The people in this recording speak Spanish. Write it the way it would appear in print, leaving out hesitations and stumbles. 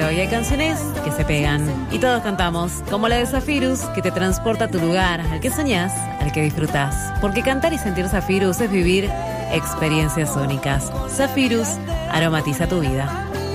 estilo y hay canciones que se pegan. Y todos cantamos, como la de Zafirus, que te transporta a tu lugar, al que soñás, al que disfrutás. Porque cantar y sentir Zafirus es vivir experiencias únicas. Zafirus aromatiza tu vida.